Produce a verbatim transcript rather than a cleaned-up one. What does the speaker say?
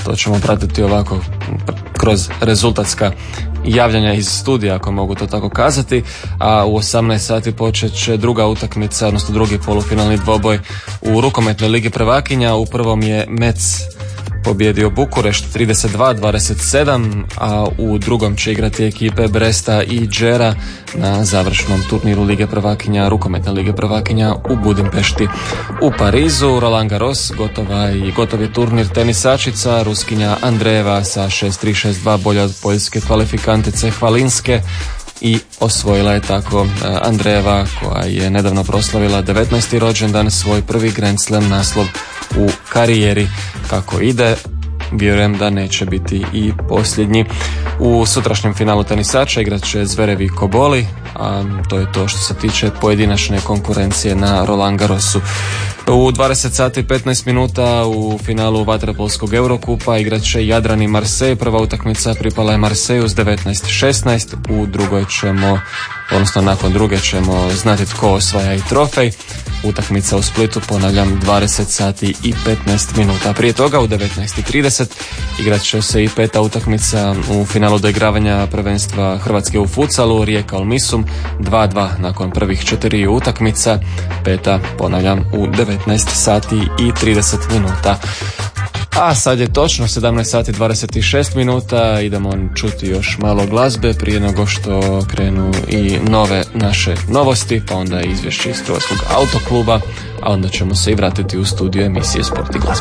to ćemo pratiti ovako kroz rezultatska javljanja iz studija, ako mogu to tako kazati, a u osamnaest sati počet će druga utakmica, odnosno drugi polufinalni dvoboj u rukometnoj ligi prvakinja. U prvom je Metz pobjedio Bukurešt trideset dva dvadeset sedam, a u drugom će igrati ekipe Bresta i Đera na završnom turniru Lige prvakinja, rukometne Lige prvakinja u Budimpešti. U Parizu Roland Garros, gotova i gotov je turnir tenisačica. Ruskinja Andreeva sa šest tri šest dva bolja od poljske kvalifikantice Hvalinske i osvojila je tako Andreeva, koja je nedavno proslavila devetnaesti rođendan, svoj prvi Grand Slam naslov u karijeri. Kako ide, vjerujem da neće biti i posljednji. U sutrašnjem finalu tenisača igrat će Zverev i Koboli, a to je to što se tiče pojedinačne konkurencije na Roland Garrosu. U dvadeset sati i petnaest minuta u finalu vaterpolskog Eurokupa igrat će Jadran i Marseille. Prva utakmica pripala je Marseille s devetnaest šesnaest. U drugoj ćemo, odnosno nakon druge ćemo znati tko osvaja i trofej. Utakmica u Splitu, ponavljam, dvadeset sati i petnaest minuta. Prije toga u devetnaest i trideset igrat će se i peta utakmica u finalu doigravanja prvenstva Hrvatske u futsalu, Rijeka Olmisum dva dva nakon prvih četiri utakmica. Peta, ponavljam, u devetnaest sati i trideset minuta. A sad je točno sedamnaest sati i dvadeset šest minuta, idemo čuti još malo glazbe prije nego što krenu i nove naše novosti, pa onda izvješće iz Hrvatskog autokluba, a onda ćemo se i vratiti u studio emisije Sport i glazba.